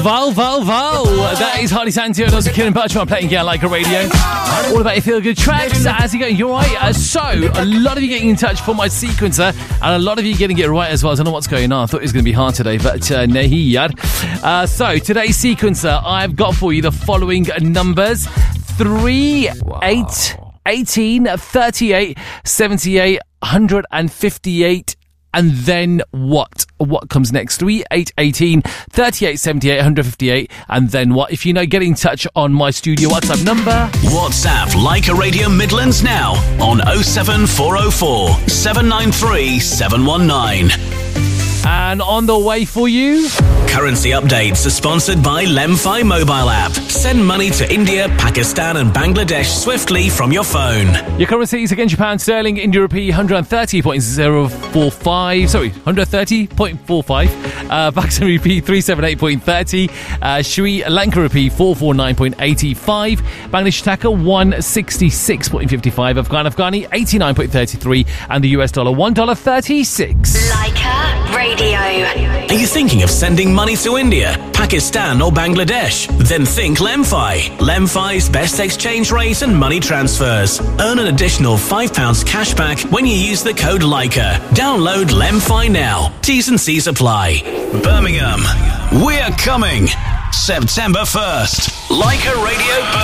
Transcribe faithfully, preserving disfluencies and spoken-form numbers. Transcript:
Val, Val, Val. That is Hardy Santiago and also Kieran Birchman playing here like a radio. All about your feel-good tracks. How's it going? You're right. Uh, so, a lot of you getting in touch for my sequencer, and a lot of you getting it right as well. I don't know what's going on. I thought it was going to be hard today, but uh, nahi yaar. Uh, so, today's sequencer, I've got for you the following numbers. three, wow. eight, eighteen, thirty-eight, seventy-eight, one hundred fifty-eight, and then what? What comes next? three, eight, eighteen, thirty-eight, seventy-eight, one hundred fifty-eight, and then what? If you know, get in touch on my studio WhatsApp number. WhatsApp Like a Radio Midlands now on oh seven four oh four, seven nine three, seven one nine. And on the way for you, currency updates are sponsored by Lemfi mobile app. Send money to India, Pakistan and Bangladesh swiftly from your phone. Your currencies against your pound sterling, India rupee one hundred thirty point oh four five, sorry, one hundred thirty point four five, uh, Pakistan rupee three seventy-eight point three zero, uh, Sri Lanka rupee four forty-nine point eight five, Bangladesh taka one sixty-six point five five, Afghan Afghani eighty-nine point three three, and the U S dollar one dollar thirty-six. Leica Radio. Are you thinking of sending money to India, Pakistan or Bangladesh? Then think Lemfi. Lemfi's best exchange rate and money transfers. Earn an additional five pounds cash back when you use the code Leica. Download Lemfi now. T's and C's apply. Birmingham, we're coming. September first. Leica Radio